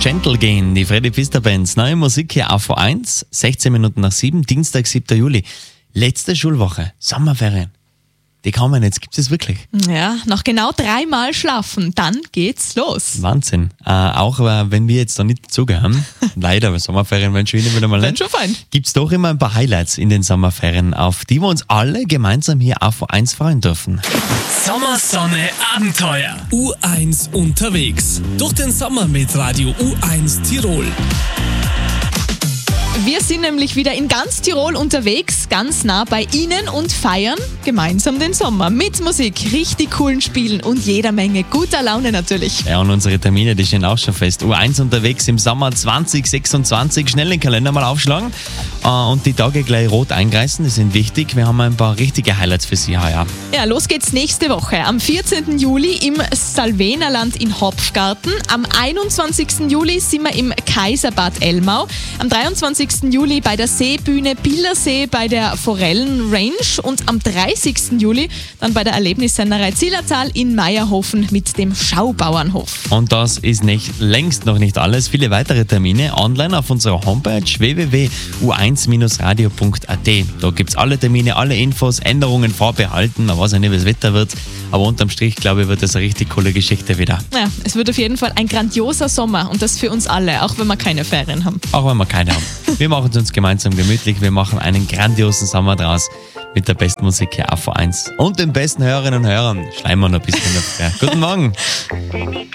Gentle gehen, die Freddy Pfister Bands. Neue Musik hier auf V1, 16 Minuten nach 7, Dienstag, 7. Juli. Letzte Schulwoche, Sommerferien. Die kommen, jetzt gibt es wirklich. Ja, noch genau 3 Mal schlafen, dann geht's los. Wahnsinn. Auch wenn wir jetzt da nicht dazugehören, leider, weil Sommerferien werden schon wieder mal nicht. Schon fein. Gibt es doch immer ein paar Highlights in den Sommerferien, auf die wir uns alle gemeinsam hier auf V1 freuen dürfen. Sommersonne Abenteuer. U1 unterwegs. Durch den Sommer mit Radio U1 Tirol. Wir sind nämlich wieder in ganz Tirol unterwegs, ganz nah bei Ihnen und feiern gemeinsam den Sommer mit Musik, richtig coolen Spielen und jeder Menge guter Laune natürlich. Ja, und unsere Termine, die stehen auch schon fest. U1 unterwegs im Sommer 2026. Schnell den Kalender mal aufschlagen und die Tage gleich rot eingreißen, die sind wichtig. Wir haben ein paar richtige Highlights für Sie heuer. Ja, los geht's nächste Woche. Am 14. Juli im Salvenerland in Hopfgarten. Am 21. Juli sind wir im Kaiserbad Elmau. Am 23. Juli bei der Seebühne Billersee bei der Forellen Range und am 30. Juli dann bei der Erlebnissennerei Zillertal in Meierhofen mit dem Schaubauernhof. Und das ist längst noch nicht alles. Viele weitere Termine online auf unserer Homepage www.u1-radio.at. Da gibt es alle Termine, alle Infos, Änderungen vorbehalten. Man weiß ja nicht, wie das Wetter wird. Aber unterm Strich, glaube ich, wird das eine richtig coole Geschichte wieder. Ja, es wird auf jeden Fall ein grandioser Sommer und das für uns alle, auch wenn wir keine Ferien haben. Auch wenn wir keine haben. Wir machen es uns gemeinsam gemütlich. Wir machen einen grandiosen Sommer draus mit der besten Musik hier auf V1. Und den besten Hörerinnen und Hörern schleimen wir noch ein bisschen dafür. Guten Morgen.